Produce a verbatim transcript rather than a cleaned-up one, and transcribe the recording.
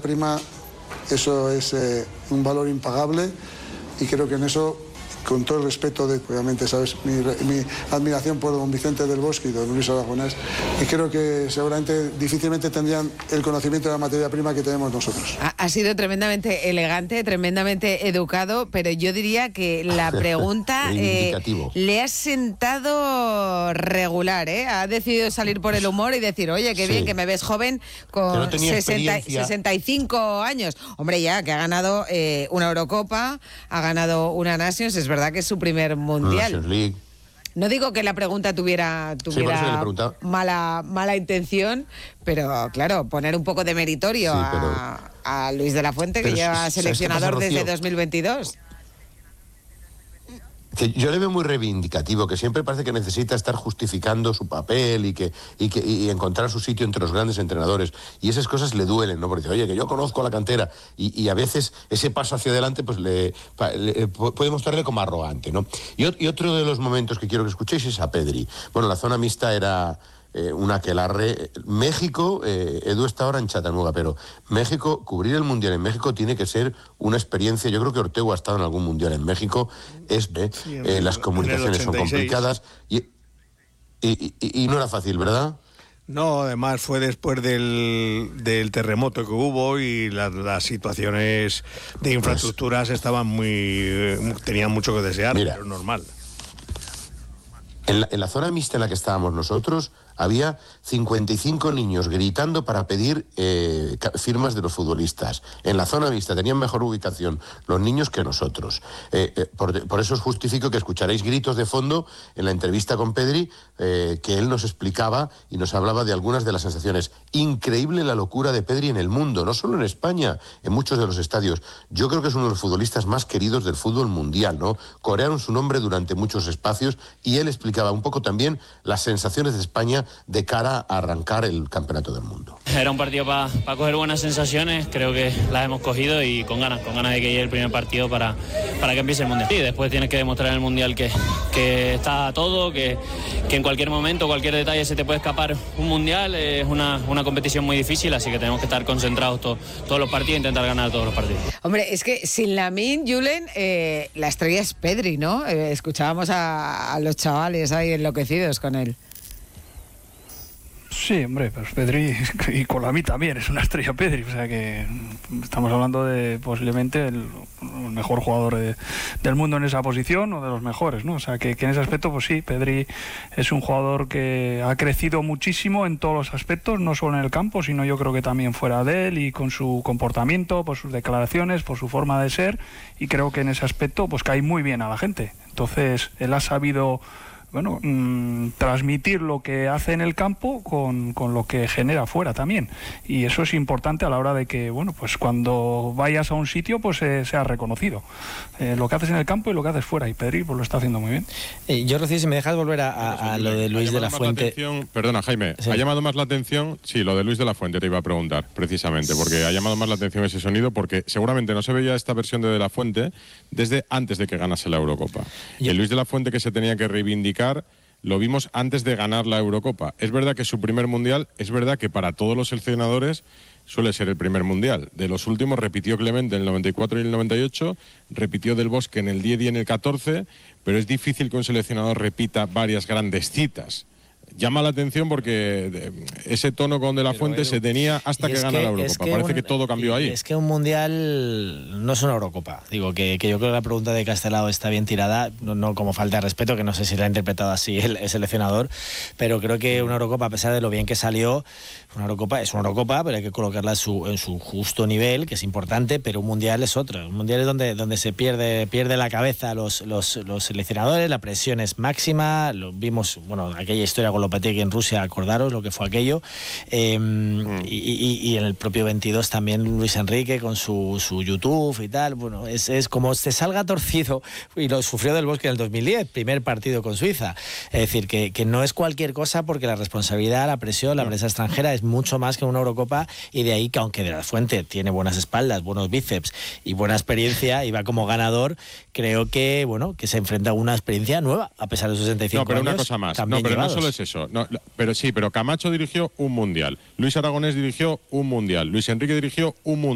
prima, eso es eh, un valor impagable, y creo que en eso, con todo el respeto, de, obviamente, sabes, mi, mi admiración por don Vicente del Bosque y don Luis Aragonés, y creo que seguramente difícilmente tendrían el conocimiento de la materia prima que tenemos nosotros. Ha, ha sido tremendamente elegante, tremendamente educado, pero yo diría que la pregunta eh, le ha sentado regular, ¿eh? Ha decidido salir por el humor y decir, oye, qué sí. bien, que me ves joven con no sesenta, sesenta y cinco años. Hombre, ya, que ha ganado eh, una Eurocopa, ha ganado una Nations, es verdad que es su primer mundial. No digo que la pregunta tuviera, tuviera sí, mala, mala intención, pero claro, poner un poco de meritorio sí, pero, a, a Luis de la Fuente, que lleva seleccionador desde dos mil veintidós. Que yo le veo muy reivindicativo, que siempre parece que necesita estar justificando su papel y que y que y encontrar su sitio entre los grandes entrenadores. Y esas cosas le duelen, ¿no? Porque dice, oye, que yo conozco la cantera. Y, y a veces ese paso hacia adelante pues le, le puede mostrarle como arrogante, ¿no? Y, y otro de los momentos que quiero que escuchéis es a Pedri. Bueno, la zona mixta era eh, una aquelarre. México, eh, Edu está ahora en Chattanooga, pero México, cubrir el Mundial en México tiene que ser una experiencia. Yo creo que Ortego ha estado en algún Mundial en México. Es, eh, sí, en eh, las comunicaciones son complicadas y, y, y, y no era fácil, ¿verdad? No, además fue después del, del terremoto que hubo y la, las situaciones de infraestructuras estaban muy... tenían mucho que desear, Mira, pero normal. En la, en la zona mixta en la que estábamos nosotros había cincuenta y cinco niños gritando para pedir eh, firmas de los futbolistas. En la zona mixta tenían mejor ubicación los niños que nosotros. Eh, eh, por, por eso os justifico que escucharéis gritos de fondo en la entrevista con Pedri, eh, que él nos explicaba y nos hablaba de algunas de las sensaciones. Increíble la locura de Pedri en el mundo, no solo en España, en muchos de los estadios. Yo creo que es uno de los futbolistas más queridos del fútbol mundial, ¿no? Corearon su nombre durante muchos espacios y él explicaba un poco también las sensaciones de España de cara a arrancar el campeonato del mundo. Era un partido para pa coger buenas sensaciones, creo que las hemos cogido y con ganas, con ganas de que llegue el primer partido para, para que empiece el mundial. Y después tienes que demostrar en el mundial que, que está todo, que, que en cualquier momento, cualquier detalle se te puede escapar un mundial. Es una, una competición muy difícil, así que tenemos que estar concentrados todo, todos los partidos e intentar ganar todos los partidos. Hombre, es que sin Lamine, Julen, eh, la estrella es Pedri, ¿no? Eh, escuchábamos a, a los chavales ahí enloquecidos con él. Sí, hombre, pues Pedri, y con la mí también, es una estrella Pedri, o sea que estamos hablando de posiblemente el, el mejor jugador de, del mundo en esa posición, o de los mejores, ¿no? O sea que, que en ese aspecto, pues sí, Pedri es un jugador que ha crecido muchísimo en todos los aspectos, no solo en el campo, sino yo creo que también fuera de él, y con su comportamiento, por sus declaraciones, por su forma de ser, y creo que en ese aspecto pues cae muy bien a la gente. Entonces, él ha sabido... bueno, mmm, transmitir lo que hace en el campo con, con lo que genera fuera también, y eso es importante a la hora de que, bueno, pues cuando vayas a un sitio pues eh, sea reconocido eh, lo que haces en el campo y lo que haces fuera, y Pedri pues lo está haciendo muy bien. Eh, yo, Rocío, si me dejas volver a, a, a lo de Luis de la Fuente. La perdona, Jaime, sí. ¿Ha llamado más la atención? Sí, lo de Luis de la Fuente te iba a preguntar, precisamente, porque ha llamado más la atención ese sonido, porque seguramente no se veía esta versión de De la Fuente desde antes de que ganase la Eurocopa. Yo... El Luis de la Fuente que se tenía que reivindicar lo vimos antes de ganar la Eurocopa. Es verdad que es su primer mundial, es verdad que para todos los seleccionadores suele ser el primer mundial. De los últimos repitió Clemente en el noventa y cuatro y el noventa y ocho, repitió Del Bosque en el diez y en el catorce, pero es difícil que un seleccionador repita varias grandes citas. Llama la atención porque ese tono con De la Fuente se tenía hasta que gana la Eurocopa. Que Parece un, que todo cambió ahí. Es que un mundial no es una Eurocopa. Digo que, que yo creo que la pregunta de Castelao está bien tirada, no, no como falta de respeto, que no sé si la ha interpretado así el, el seleccionador, pero creo que una Eurocopa, a pesar de lo bien que salió, una Eurocopa es una Eurocopa, pero hay que colocarla en su, en su justo nivel, que es importante, pero un mundial es otro. Un mundial es donde, donde se pierde, pierde la cabeza los, los, los seleccionadores, la presión es máxima, lo vimos, bueno, aquella historia con Lopetegui en Rusia, acordaros lo que fue aquello, eh, mm. y, y, y en el propio veintidós también Luis Enrique con su, su YouTube y tal. Bueno, es, es como se salga torcido, y lo sufrió Del Bosque en el dos mil diez, primer partido con Suiza. Es decir, que, que no es cualquier cosa, porque la responsabilidad, la presión, la no. prensa extranjera es mucho más que una Eurocopa, y de ahí que aunque De la Fuente tiene buenas espaldas, buenos bíceps y buena experiencia y va como ganador, creo que bueno que se enfrenta a una experiencia nueva a pesar de sus sesenta y cinco años. No, pero años, una cosa más, no, pero llevados. No solo es eso, no, pero sí, pero Camacho dirigió un mundial, Luis Aragonés dirigió un mundial, Luis Enrique dirigió un mundial.